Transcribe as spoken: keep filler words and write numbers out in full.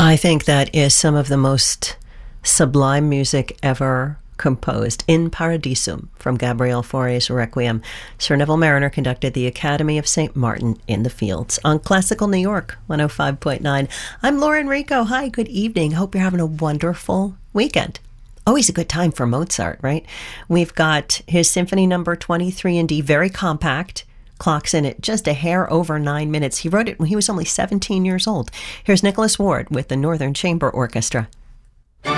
I think that is some of the most sublime music ever composed. In Paradisum from Gabriel Fauré's Requiem. Sir Neville Mariner conducted the Academy of Saint Martin in the Fields on Classical New York one oh five point nine. I'm Lauren Rico. Hi, good evening. Hope you're having a wonderful weekend. Always a good time for Mozart, right? We've got his Symphony Number twenty-three in D, very compact. Clocks in at just a hair over nine minutes. He wrote it when he was only seventeen years old. Here's Nicholas Ward with the Northern Chamber Orchestra.